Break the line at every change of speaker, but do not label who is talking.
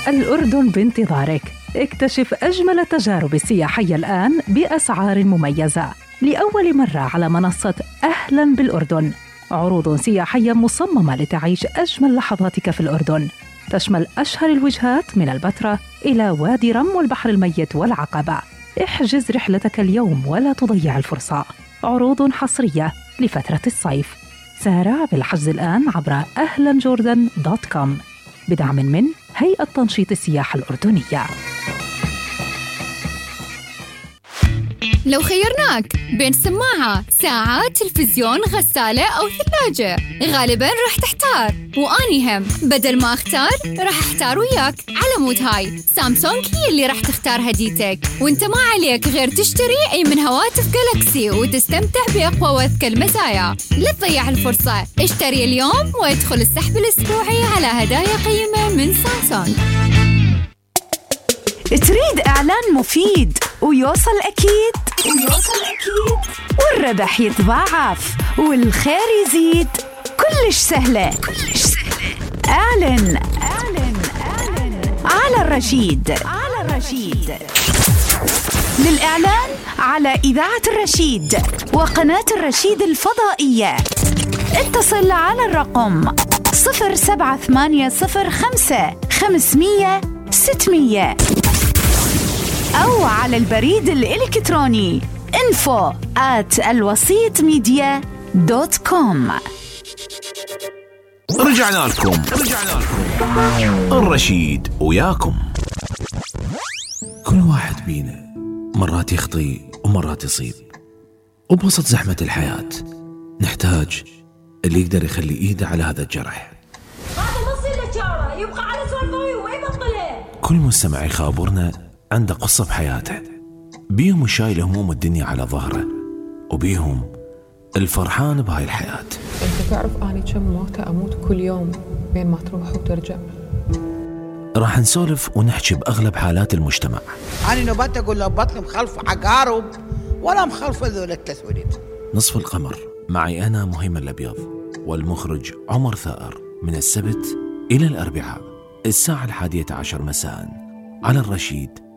الأردن بانتظارك. اكتشف أجمل التجارب السياحية الآن بأسعار مميزة لأول مرة على منصة أهلاً بالأردن. عروض سياحية مصممة لتعيش أجمل لحظاتك في الأردن، تشمل أشهر الوجهات من البتراء إلى وادي رم والبحر الميت والعقبة. احجز رحلتك اليوم ولا تضيع الفرصة. عروض حصرية لفترة الصيف. سارع بالحجز الآن عبر ahlanjordan.com بدعم من هيئة تنشيط السياحة الأردنية.
لو خيرناك بين سماعة، ساعة، تلفزيون، غسالة أو ثلاجة، غالباً رح تحتار، وأني هم بدل ما أختار رح أحتار وياك. على مود هاي سامسونج هي اللي رح تختار هديتك، وانت ما عليك غير تشتري أي من هواتف جالاكسي وتستمتع بأقوى وأذكى المزايا. لا تضيع الفرصة، اشتري اليوم وادخل السحب الأسبوعي على هدايا قيمة من سامسونج.
تريد إعلان مفيد ويوصل أكيد والربح يتضاعف والخير يزيد؟ كلش سهلة. اعلن على الرشيد. للإعلان على إذاعة الرشيد وقناة الرشيد الفضائية اتصل على الرقم 07805 500 600 أو على البريد الإلكتروني info@alwasitmedia.com.
رجعنا لكم الرشيد وياكم. كل واحد بينا مرات يخطي ومرات يصيب، وبوسط زحمة الحياة نحتاج اللي يقدر يخلي إيده على هذا الجرح.
هذا نص الاشاره يبقى على سوالفه وما يبطلها.
كل مستمع يخابرنا عنده قصة بحياته، بيهم شايل هموم الدنيا على ظهره، وبيهم الفرحان بهاي الحياة.
انت تعرف اني كم موتة اموت كل يوم بين ما تروح وترجع.
راح نسولف ونحكي بأغلب حالات المجتمع.
أنا نبات أقول له بطل مخلف عقارب ولا مخلف ذول التسوليت.
نصف القمر معي أنا مهيمن الأبيض والمخرج عمر ثائر، من السبت إلى الأربعاء الساعة 11:10 مساء على الرشيد